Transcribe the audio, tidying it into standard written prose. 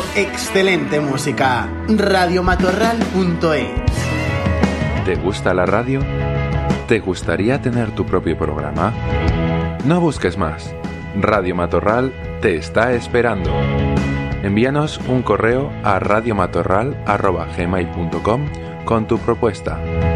excelente música. Radiomatorral.es. ¿Te gusta la radio? ¿Te gustaría tener tu propio programa? No busques más. Radio Matorral te está esperando. Envíanos un correo a radiomatorral@gmail.com con tu propuesta.